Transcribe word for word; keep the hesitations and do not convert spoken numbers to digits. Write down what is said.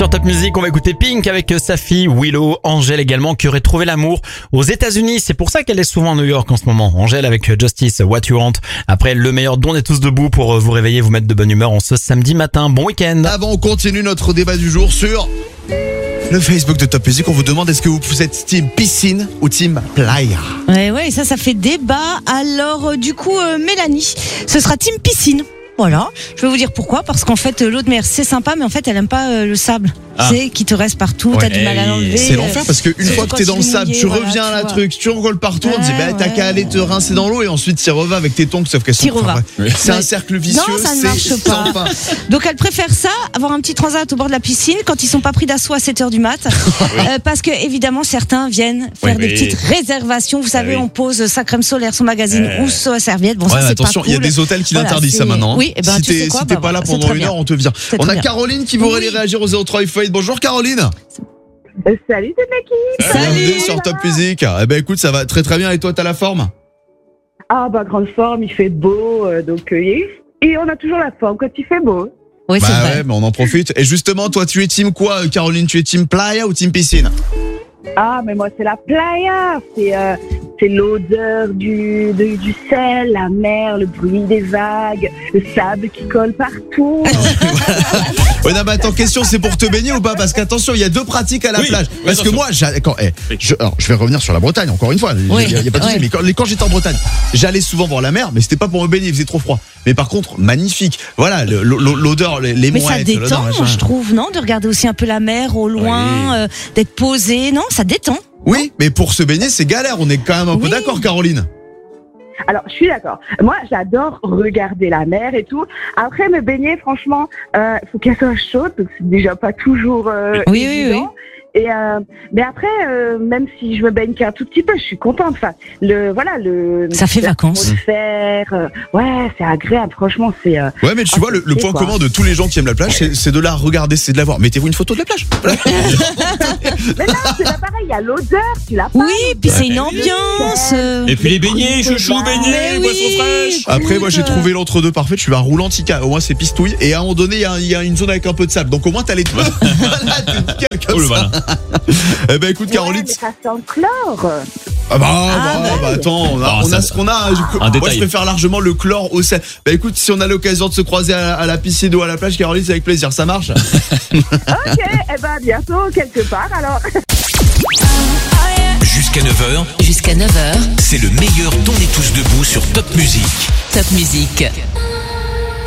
sur Top Music, on va écouter Pink avec sa fille Willow, Angèle également qui aurait trouvé l'amour aux États-Unis. C'est pour ça qu'elle est souvent à New York en ce moment. Angèle avec Justice, What You Want. Après le meilleur don, on est tous debout pour vous réveiller, vous mettre de bonne humeur en ce samedi matin. Bon week-end. Avant, on continue notre débat du jour sur le Facebook de Top Music. On vous demande est-ce que vous êtes team piscine ou team playa? Ouais, ouais, ça, ça fait débat. Alors, euh, du coup, euh, Mélanie, ce sera team piscine. Voilà, je vais vous dire pourquoi, parce qu'en fait l'eau de mer c'est sympa, mais en fait elle aime pas euh, le sable, Ah. c'est qui te reste partout, Ouais. t'as du mal à l'enlever. C'est l'enfer parce qu'une c'est fois que quand t'es dans le il est sable, mouillé, tu voilà, reviens à tu la vois. truc, tu roules partout, on te dit Ouais, bah t'as ouais. qu'à aller te rincer dans l'eau et ensuite t'y revas avec tes tongs, sauf qu'elles sont T'y revas. enfin, C'est Ouais. un cercle vicieux, Non, ça ne c'est marche pas. sans fin. Donc elle préfère ça, avoir un petit transat au bord de la piscine quand ils sont pas pris d'assaut à sept heures du mat, euh, parce que évidemment certains viennent faire Oui, des oui. petites réservations. Vous savez, Ah oui. on pose sa crème solaire, son magazine Euh. ou sa serviette. Bon, Ouais, ça mais c'est attention, pas il y a cool. des hôtels qui Voilà, l'interdisent ça c'est- maintenant. Oui, et ben si tu sais t'es quoi, si t'es bah, pas là voilà, c'est pendant très une bien. heure, on te vient. C'est On très a bien. Caroline qui voudrait Oui. aller réagir au zéro trois huit. Bonjour Caroline. Euh, salut toute l'équipe. Bienvenue sur Top Music. Eh ben écoute, ça va très très bien et toi t'as la forme? Ah bah grande forme, il fait beau, euh, donc euh, et et on a toujours la forme quand il fait beau. Oui, c'est Bah vrai. ouais, mais on en profite. Et justement, toi tu es team quoi Caroline? Tu es team playa ou team piscine? Ah mais moi c'est la playa, c'est euh, c'est l'odeur du, de- du sel, la mer, le bruit des vagues, le sable qui colle partout. Ouais, non, mais attends, question, c'est pour te baigner ou pas? Parce qu'attention, il y a deux pratiques à la Oui, plage. Parce que attention. moi, j'a- quand, eh, je, alors, je vais revenir sur la Bretagne, encore une fois. Il Oui, y a, il y a pas de souci, ouais. mais quand, quand j'étais en Bretagne, j'allais souvent voir la mer, mais c'était pas pour me baigner, il faisait trop froid. Mais par contre, magnifique. Voilà, le- l'o- l'odeur, les, les Mais mouettes. ça détend, l'odeur, machin. je trouve, non? De regarder aussi un peu la mer au loin, Oui. euh, d'être posé, non? Ça détend. Oui, mais pour se baigner, c'est galère. On est quand même un peu Oui. d'accord, Caroline. Alors je suis d'accord. Moi j'adore regarder la mer et tout. Après me baigner, franchement, euh, faut qu'elle soit chaude, donc c'est déjà pas toujours euh, Oui, oui, évident. Et euh, mais après, euh, même si je me baigne qu'un tout petit peu, je suis contente. Enfin, le voilà le. Ça fait vacances. l'atmosphère, euh, ouais, c'est agréable. Franchement, c'est. euh, Ouais, mais tu Ah, vois, le, le c'est point quoi. commun de tous les gens qui aiment la plage, c'est c'est de la regarder, c'est de la voir. Mettez-vous une photo de la plage. Voilà. Mais non, c'est pas pareil. Il y a l'odeur, tu l'as pas. Oui, puis c'est une ambiance. euh, Et puis les beignets, chouchou, Mais beignets, oui. boissons fraîches. Après, moi, j'ai Écoute, trouvé l'entre-deux parfait. Je suis un roulant tica. Au moins, c'est pistouille. Et à un moment donné, il y a- il y, a une zone avec un peu de sable. Donc, au moins, t'as les deux. Voilà, t'es nickel comme Oh le ça. malin. Eh ben, écoute, Ouais, Caroline. mais ça sent le chlore. Ah bah, Ah, bah, bah bah, attends, on a, Ah, on a ça- ce qu'on a. Je- un Moi, détail. je préfère largement le chlore au sel. Bah, écoute, si on a l'occasion de se croiser à, à la piscine ou à la plage, Caroline, c'est avec plaisir. Ça marche? Ok, et ben bientôt quelque part alors. Jusqu'à neuf heures, Jusqu'à neuf heures, c'est le meilleur d'On est tous debout sur Top Music. Top Music.